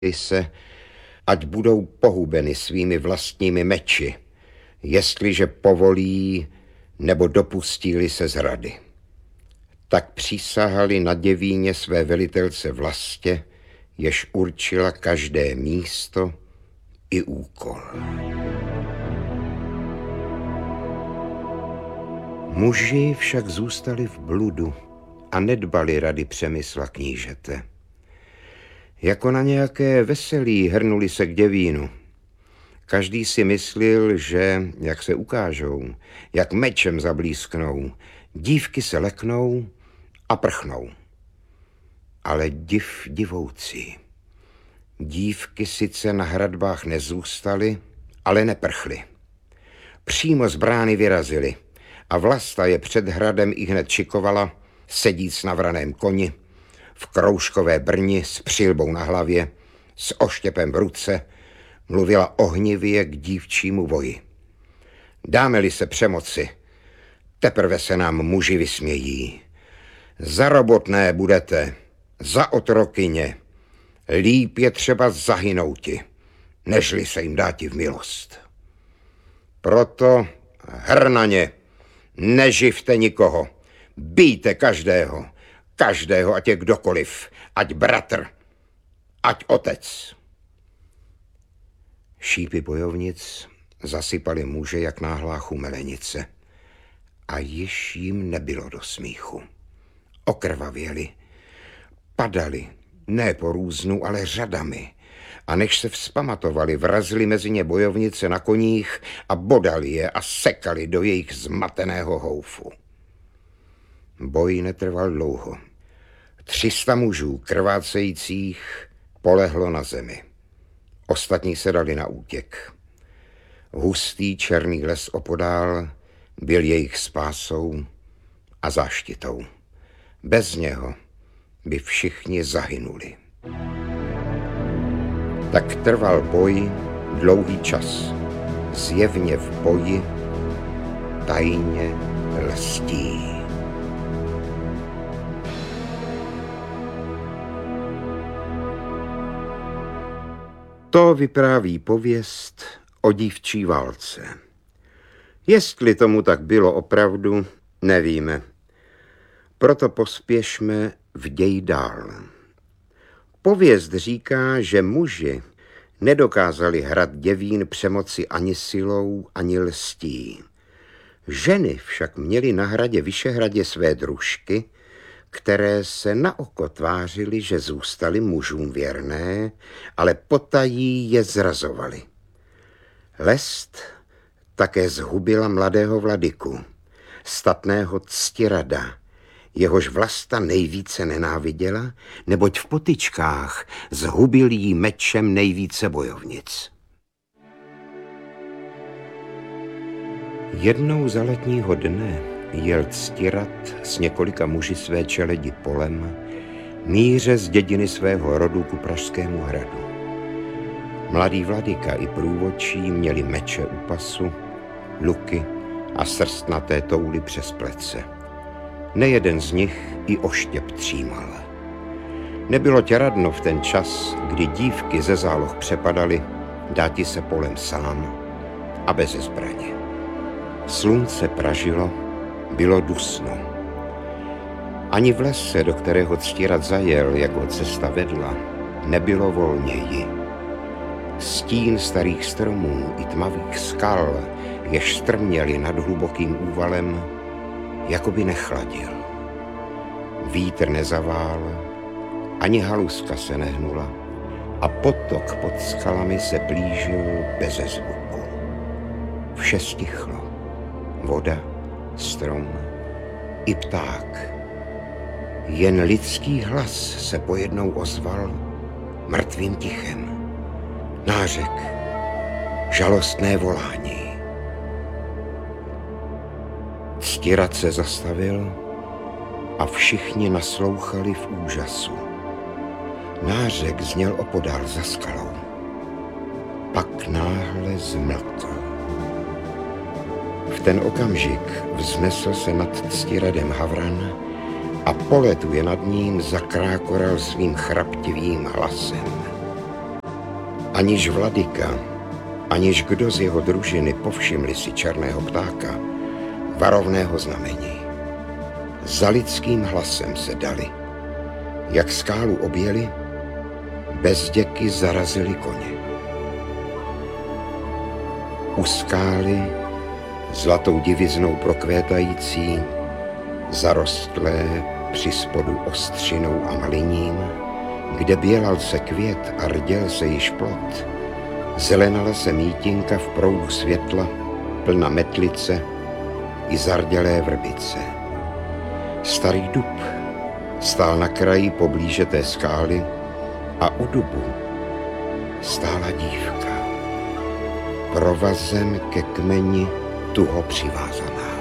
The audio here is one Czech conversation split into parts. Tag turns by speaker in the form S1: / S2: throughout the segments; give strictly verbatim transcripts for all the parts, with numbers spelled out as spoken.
S1: se, ať budou pohubeny svými vlastními meči, jestliže povolí nebo dopustí se zrady. Tak přísahali na děvíně své velitelce Vlastě, jež určila každé místo i úkol. Muži však zůstali v bludu a nedbali rady Přemysla knížete. Jako na nějaké veselí hrnuli se k děvínu. Každý si myslil, že, jak se ukážou, jak mečem zablísknou, dívky se leknou a prchnou. Ale div divoucí. Dívky sice na hradbách nezůstaly, ale neprchly. Přímo z brány vyrazily a Vlasta je před hradem ihned čikovala, sedíc na vraném koni, v kroužkové brni s přilbou na hlavě, s oštěpem v ruce, mluvila ohnivě k dívčímu voji. Dáme-li se přemoci, teprve se nám muži vysmějí. Za robotné budete, za otrokyně, líp je třeba zahynouti, nežli se jim dáti v milost. Proto hrnaně, neživte nikoho, bijte každého, každého, ať je kdokoliv, ať bratr, ať otec. Šípy bojovnic zasypali muže jak náhlá chumelenice a již jim nebylo do smíchu. Okrvavěli, padali, ne po různu, ale řadami, a než se vzpamatovali, vrazili mezi ně bojovnice na koních a bodali je a sekali do jejich zmateného houfu. Boj netrval dlouho. Třista mužů krvácejících polehlo na zemi. Ostatní se dali na útěk. Hustý černý les opodál byl jejich spásou a záštitou. Bez něho by všichni zahynuli. Tak trval boj dlouhý čas. Zjevně v boji tajně lstí. To vypráví pověst o dívčí válce. Jestli tomu tak bylo opravdu, nevíme. Proto pospěšme v ději dál. Pověst říká, že muži nedokázali hrad děvín přemoci ani silou, ani lstí. Ženy však měly na hradě Vyšehradě své družky, které se na oko tvářily, že zůstaly mužům věrné, ale potají je zrazovaly. Lest také zhubila mladého vladyku, statného Ctirada, jehož Vlasta nejvíce nenáviděla, neboť v potyčkách zhubil jí mečem nejvíce bojovnic. Jednou za letního dne jel Ctirad s několika muži své čeledi polem, míře z dědiny svého rodu ku Pražskému hradu. Mladý vladyka i průvodčí měli meče u pasu, luky a srstnaté touly přes plece. Nejeden z nich i oštěp třímal. Nebylo tě radno v ten čas, kdy dívky ze záloh přepadaly, dáti se polem sám a bez zbraně. Slunce pražilo, bylo dusno. Ani v lese, do kterého Ctirad zajel, jak ho cesta vedla, nebylo volněji. Stín starých stromů i tmavých skal, jež strměli nad hlubokým úvalem, jakoby nechladil. Vítr nezavál, ani haluska se nehnula a potok pod skalami se blížil beze zvuku. Vše stichlo. Voda, strom i pták. Jen lidský hlas se pojednou ozval mrtvým tichem. Nářek, žalostné volání. Ctirad se zastavil a všichni naslouchali v úžasu. Nářek zněl opodál za skalou. Pak náhle zmlkl. V ten okamžik vznesl se nad Ctiradem havran a poletuje nad ním zakrákoral svým chraptivým hlasem. Aniž vladyka, aniž kdo z jeho družiny povšimli si černého ptáka, varovného znamení. Za lidským hlasem se dali. Jak skálu objeli, bez děky zarazili koně. U skály, zlatou diviznou prokvétající, zarostlé při spodu ostřinou a maliním, kde bělal se květ a rděl se již plot, zelenala se mítinka v proudu světla, plna metlice i zardělé vrbice. Starý dub stál na kraji poblíže té skály a u dubu stála dívka, provazem ke kmeni tuho přivázaná.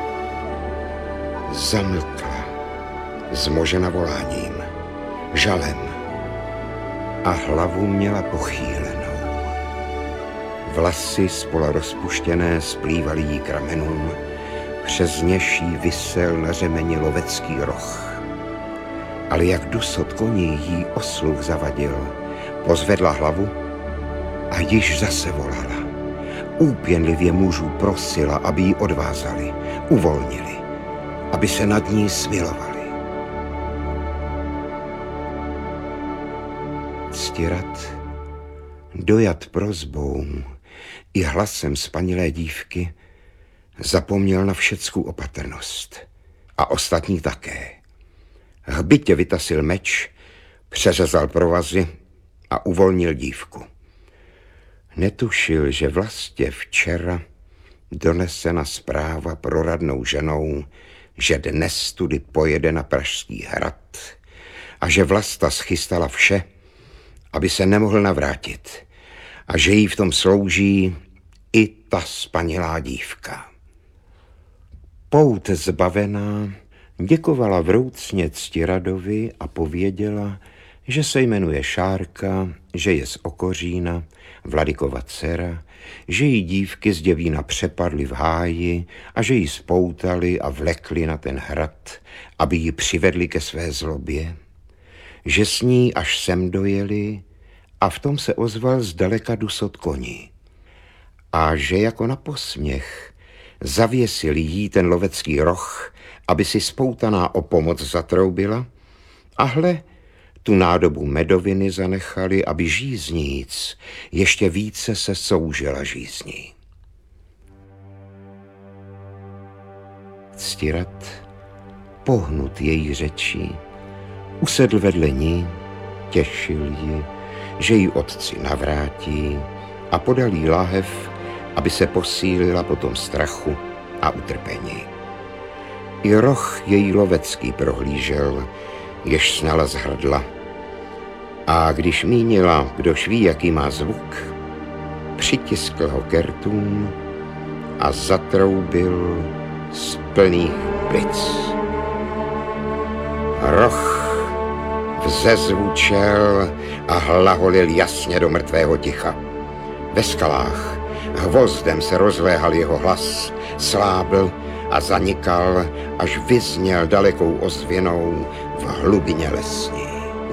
S1: Zamlkla, zmožena voláním, žalem a hlavu měla pochýlenou. Vlasy spola rozpuštěné splývaly jí k ramenům, přes něž jí visel na řemeni lovecký roh. Ale jak dusot koní jí osluch zavadil, pozvedla hlavu a již zase volala. Úpěnlivě mužů prosila, aby ji odvázali, uvolnili, aby se nad ní smilovali. Ctirad, dojat prosbou i hlasem spanilé dívky, zapomněl na všeckou opatrnost a ostatní také. Hbitě vytasil meč, přeřezal provazy a uvolnil dívku. Netušil, že vlastně včera donesena zpráva proradnou ženou, že dnes tudy pojede na Pražský hrad a že Vlasta schystala vše, aby se nemohl navrátit a že jí v tom slouží i ta spanilá dívka. Pout zbavená děkovala vroucně Ctiradovi a pověděla, že se jmenuje Šárka, že je z Okořína, Vladykova dcera, že jí dívky z Děvína přepadly v háji a že ji spoutali a vlekli na ten hrad, aby ji přivedli ke své zlobě, že s ní až sem dojeli a v tom se ozval zdaleka dusot koní. A že jako na posměch zavěsil jí ten lovecký roh, aby si spoutaná o pomoc zatroubila, a hle, tu nádobu medoviny zanechali, aby žízníc ještě více se soužila žízní. Ctirad, pohnut její řečí, usedl vedle ní, těšil ji, že ji otci navrátí a podal jí láhev, aby se posílila po tom strachu a utrpení. I roh její lovecký prohlížel, jež snala z hrdla. A když mínila, kdož ví, jaký má zvuk, přitiskl ho ke rtům a zatroubil z plných plic. Roh vzezvučel a hlaholil jasně do mrtvého ticha. Ve skalách hvozdem se rozléhal jeho hlas, slábl a zanikal, až vyzněl dalekou ozvěnou v hlubině lesní.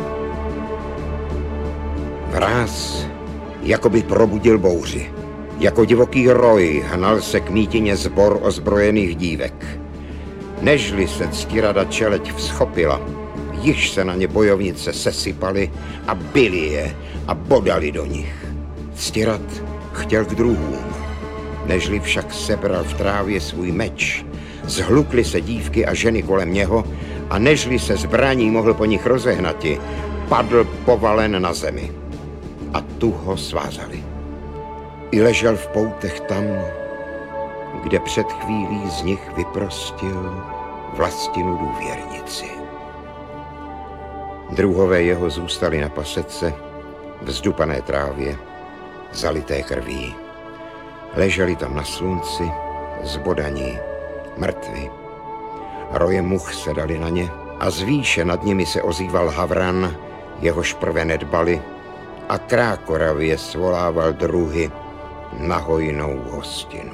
S1: Vráz jakoby probudil bouři. Jako divoký roj hnal se k mítině sbor ozbrojených dívek. Nežli se Ctirada čeleť vzchopila, již se na ně bojovnice sesypaly a byli je a bodali do nich. Ctirad chtěl k druhům, nežli však sebral v trávě svůj meč, zhlukly se dívky a ženy kolem něho a nežli se zbraní mohl po nich rozehnati, padl povalen na zemi. A tu ho svázali. I ležel v poutech tam, kde před chvílí z nich vyprostil Vlastinu důvěrnici. Druhové jeho zůstali na pasece, v zdupané trávě, zalité krví. Leželi tam na slunci, zbodaní, mrtví. Roje much se dali na ně a z výše nad nimi se ozýval havran, jehož prve nedbali, a krákoravě svolával druhy na hojnou hostinu.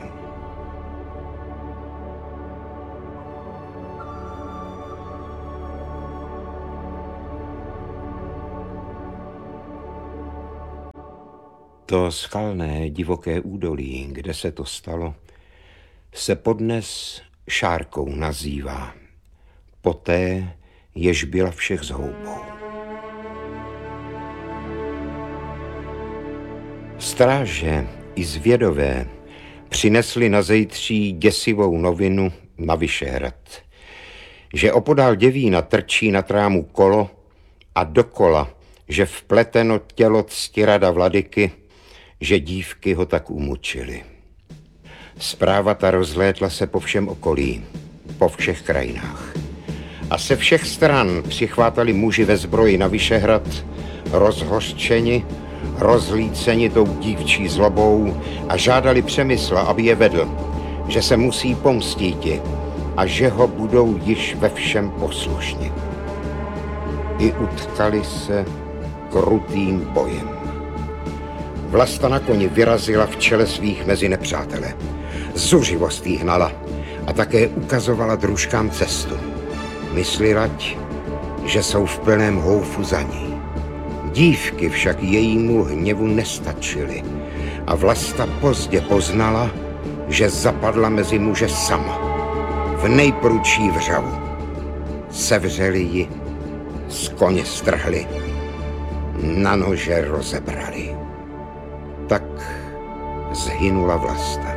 S1: To skalné divoké údolí, kde se to stalo, se podnes Šárkou nazývá, poté, jež byla všech zhoubou. Stráže i zvědové přinesli na zejtří děsivou novinu na Vyšehrad, že opodál Děvína trčí na trámu kolo a dokola, že vpleteno tělo Ctirada Vladyky, že dívky ho tak umučily. Zpráva ta rozlétla se po všem okolí, po všech krajinách. A se všech stran přichvátali muži ve zbroji na Vyšehrad, rozhořčeni, rozlíceni tou dívčí zlobou a žádali Přemysla, aby je vedl, že se musí pomstíti a že ho budou již ve všem poslušni. I utkali se krutým bojem. Vlasta na koni vyrazila v čele svých mezi nepřátele. Zuřivost jí hnala a také ukazovala družkám cestu. Myslilať, že jsou v plném houfu za ní. Dívky však jejímu hněvu nestačily a Vlasta pozdě poznala, že zapadla mezi muže sama, v nejprudší vřavu. Sevřeli ji, z koně strhli, na nože rozebrali. Tak zhynula Vlasta.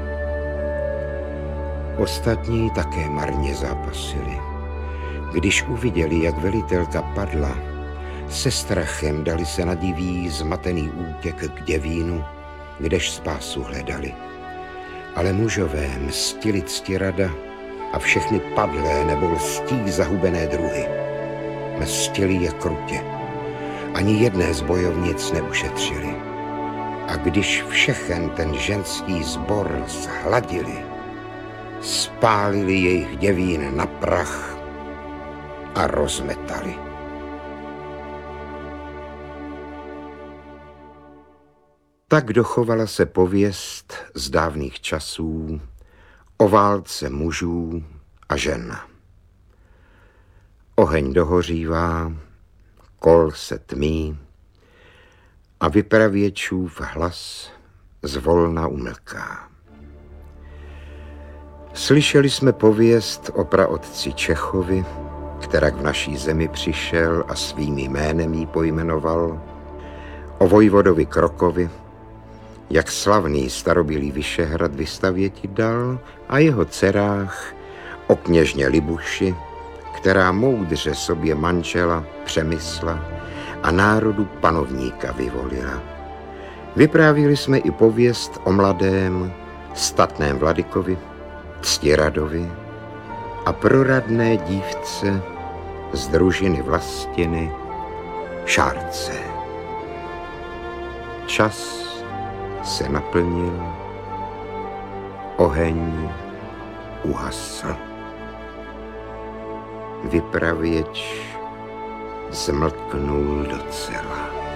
S1: Ostatní také marně zápasili. Když uviděli, jak velitelka padla, se strachem dali se na divý zmatený útěk k Děvínu, kdež spásu hledali. Ale mužové mstili Ctirada a všechny padlé nebo lstí zahubené druhy. Mstili je krutě. Ani jedné z bojovnic neušetřili. A když všechen ten ženský sbor zhladili, spálili jejich Děvín na prach a rozmetali. Tak dochovala se pověst z dávných časů o válce mužů a žen. Oheň dohořívá, kol se tmí a vypravěčův hlas zvolna umlká. Slyšeli jsme pověst o praotci Čechovi, kterak v naší zemi přišel a svým jménem jí pojmenoval, o vojvodovi Krokovi, jak slavný starobylý Vyšehrad vystavěti dal, a jeho dcerách, o kněžně Libuši, která moudře sobě manžela Přemysla a národu panovníka vyvolila. Vyprávili jsme i pověst o mladém, statném Vladykovi, Ctiradovi a proradné dívce z družiny Vlastiny Šárce. Čas se naplnil, oheň uhasl. Vypravěč zmlknul docela.